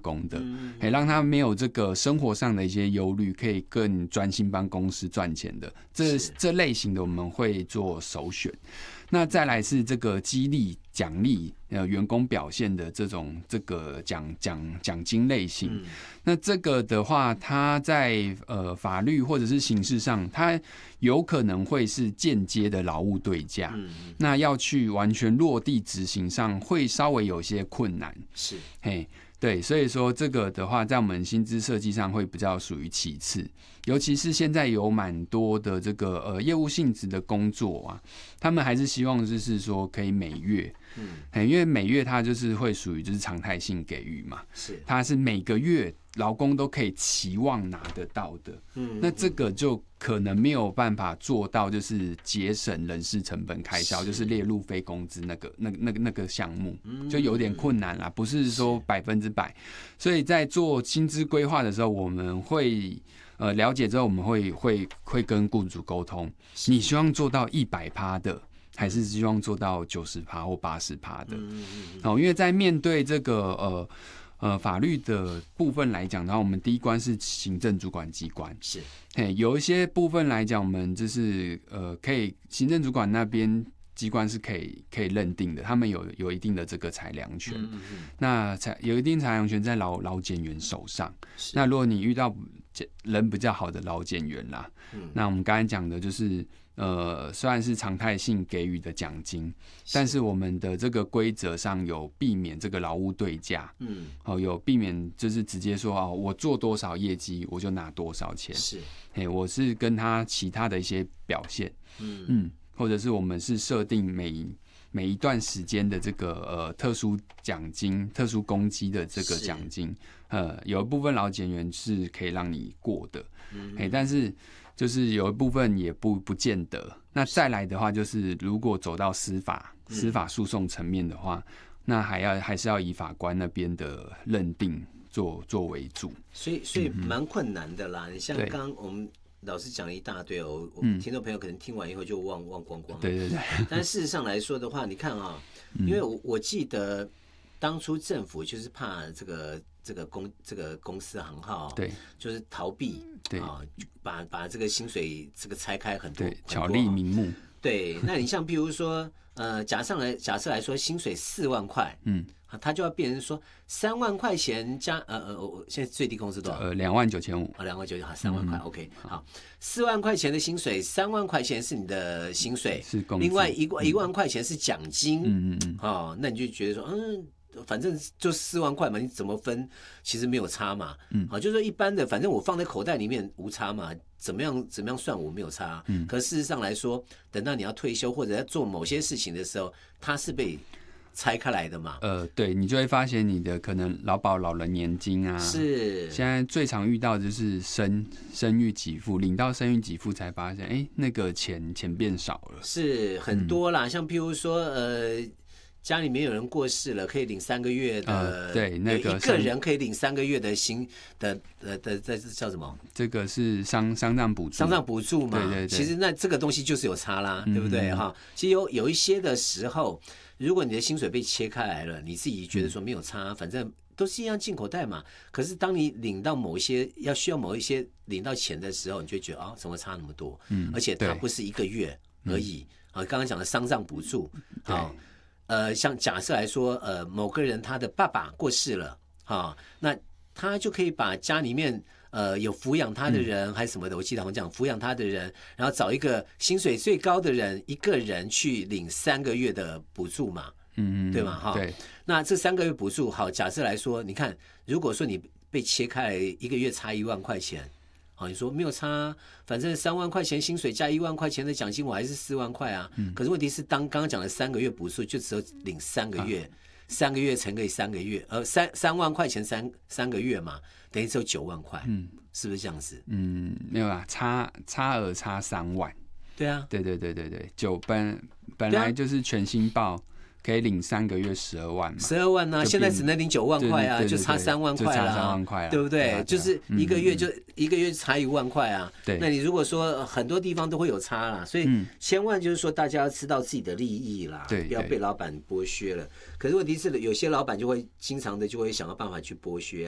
工的，让他没有这个生活上的一些忧虑，可以更专心帮公司赚钱的，这类型的我们会做首选。那再来是这个激励奖励员工表现的这个奖金类型。那这个的话，它在法律或者是刑事上，它有可能会是间接的劳务对价。那要去完全落地执行上，会稍微有些困难。 是， 嘿。对，所以说这个的话，在我们薪资设计上会比较属于其次，尤其是现在有蛮多的这个业务性质的工作啊，他们还是希望就是说可以每月，因为每月它就是会属于就是常态性给予嘛，是，它是每个月劳工都可以期望拿得到的，那这个就可能没有办法做到，就是节省人事成本开销，就是列入非工资那个项目，就有点困难啦，不是说100%。所以在做薪资规划的时候，我们会了解之后，我们会跟雇主沟通，你希望做到100%的，还是希望做到90%或80%的？因为在面对这个法律的部分来讲的话，我们第一关是行政主管机关，是，有一些部分来讲，我们就是可以行政主管那边机关是可以认定的，他们有一定的这个裁量权，那有一定裁量权在劳检员手上。那如果你遇到人比较好的劳检员啦，那我们刚才讲的就是虽然是常态性给予的奖金，但是我们的这个规则上有避免这个劳务对价，有避免就是直接说我做多少业绩我就拿多少钱，是，我是跟他其他的一些表现，或者是我们是设定每一段时间的这个特殊奖金、特殊公积的这个奖金，有一部分劳检员是可以让你过的，但是就是有一部分也不见得。那再来的话，就是如果走到司法诉讼层面的话，那还是要以法官那边的认定做为主。 所以蛮困难的啦。你像刚刚我们老师讲了一大堆哦，听众朋友可能听完以后就忘光光了。对。但事实上来说的话，你看啊，因为我记得当初政府就是怕这个公司行号，对，就是逃避，对啊，把这个薪水这个拆开很多，对， 巧立名目。 对，那你像比如说假设来说，薪水4万块，他就要变成说3万块钱加现在最低工资多少 ？29500。 29500，好，3万块，OK， 好，4万块钱的薪水，3万块钱是你的薪水，是工资，另外1万块钱是奖金，那你就觉得说，反正就4万块嘛，你怎么分其实没有差嘛，就是说一般的，反正我放在口袋里面无差嘛，怎么样算我没有差，可事实上来说，等到你要退休或者要做某些事情的时候，它是被拆开来的嘛？ 对，你就会发现你的可能劳保、老人年金啊，是现在最常遇到的就是生育给付，领到生育给付才发现，那个钱变少了， 是很多啦，像譬如说家里面有人过世了，可以领3个月的， 对，那个一个人可以领3个月的薪的这叫什么？ 这个是丧葬补助， 丧葬补助嘛。对。其实那这个东西就是有差啦，对不对哈？其实有一些的时候，如果你的薪水被切开来了，你自己觉得说没有差，反正都是一样进口袋嘛。可是当你领到需要某一些领到钱的时候，你就会觉得怎么差那么多？而且它不是1个月而已啊。刚刚讲的丧葬补助，好。像假设来说，某个人他的爸爸过世了，那他就可以把家里面有抚养他的人还是什么的，我记得好像讲抚养他的人，然后找一个薪水最高的人，一个人去领3个月的补助嘛，对吗？对。那这3个月补助，好，假设来说，你看，如果说你被切开来，1个月差1万块钱。你说没有差，反正3万块钱薪水加1万块钱的奖金，我还是4万块啊。可是问题是，刚刚讲的3个月补助，就只有领3个月，3个月乘以3个月，3万块钱三个月嘛，等于只有9万块，是不是这样子？ 没有啦，差额差3万。 对啊， 对，本来就是全薪报。可以领3个月12万嘛 ？12万啊，现在只能领9万块啊， 对， 就差3万块啦， 就差3万块啦， 对不对？就是一个月差1万块啊。 对， 那你如果说很多地方都会有差啦，所以千万就是说大家要知道自己的利益啦，不要被老板剥削了。可是问题是，有些老板就会经常的就会想要办法去剥削啊。